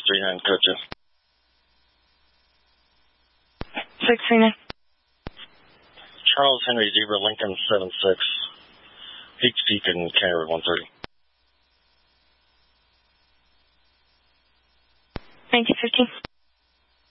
639, code 2. 639. Charles Henry Zebra Lincoln 76. Peaks Peak in County Road 130. 1915.